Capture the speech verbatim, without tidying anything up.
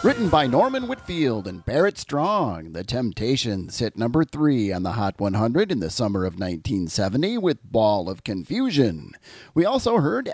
Written by Norman Whitfield and Barrett Strong, The Temptations hit number three on the Hot one hundred in the summer of nineteen seventy with Ball of Confusion. We also heard